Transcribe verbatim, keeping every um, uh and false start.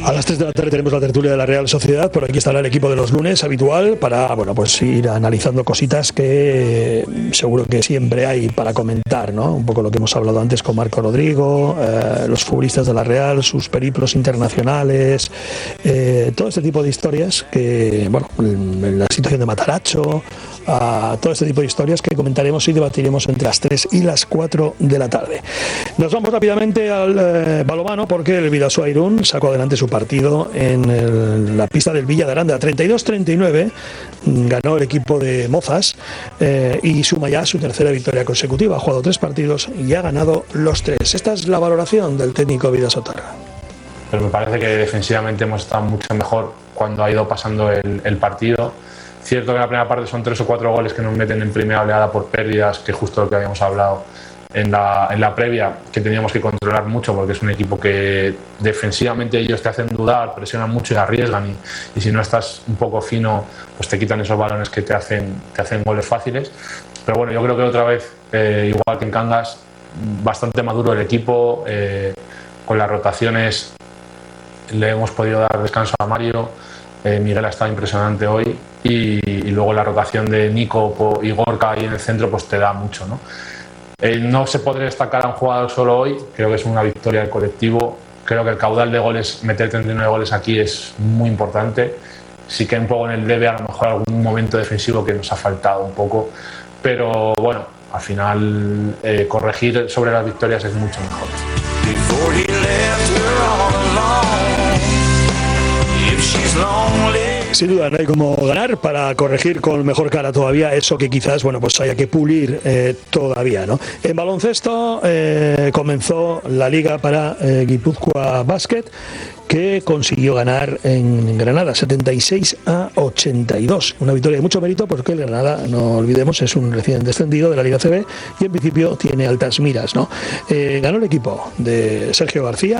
A las tres de la tarde tenemos la tertulia de la Real Sociedad. Por aquí estará el equipo de los lunes habitual para, bueno, pues ir analizando cositas que seguro que siempre hay para comentar, ¿no? Un poco lo que hemos hablado antes con Marco Rodrigo, eh, los futbolistas de la Real, sus periplos internacionales, eh, todo este tipo de historias que, bueno, la situación de Mataracho, a todo este tipo de historias que comentaremos y debatiremos entre las tres y las cuatro de la tarde. Nos vamos rápidamente al eh, balonmano porque el Bidasoa Irún sacó adelante su partido en el, la pista del Villa de Aranda. treinta y dos treinta y nueve ganó el equipo de Mozas eh, y suma ya su tercera victoria consecutiva. Ha jugado tres partidos y ha ganado los tres. Esta es la valoración del técnico Bidasotarra. Pero me parece que defensivamente hemos estado mucho mejor cuando ha ido pasando el, el partido. Cierto que en la primera parte son tres o cuatro goles que nos meten en primera oleada por pérdidas, que justo lo que habíamos hablado en la, en la previa, que teníamos que controlar mucho porque es un equipo que defensivamente ellos te hacen dudar, presionan mucho y arriesgan y, y si no estás un poco fino pues te quitan esos balones que te hacen, te hacen goles fáciles. Pero bueno, yo creo que otra vez, eh, igual que en Cangas, bastante maduro el equipo, eh, con las rotaciones le hemos podido dar descanso a Mario. Eh, Miguel ha estado impresionante hoy y, y luego la rotación de Nico y Gorka ahí en el centro pues te da mucho, ¿no? Eh, no se podría destacar a un jugador solo hoy, creo que es una victoria del colectivo, creo que el caudal de goles, meter treinta y nueve goles aquí es muy importante, sí que un poco en el debe a lo mejor algún momento defensivo que nos ha faltado un poco, pero bueno, al final eh, corregir sobre las victorias es mucho mejor. Sin duda, no hay como ganar para corregir con mejor cara todavía eso que quizás, bueno, pues haya que pulir eh, todavía, ¿no? En baloncesto eh, comenzó la liga para eh, Guipúzcoa Basket, que consiguió ganar en Granada setenta y seis a ochenta y dos. Una victoria de mucho mérito porque el Granada, no olvidemos, es un recién descendido de la Liga C B y en principio tiene altas miras, ¿no? Eh, ganó el equipo de Sergio García.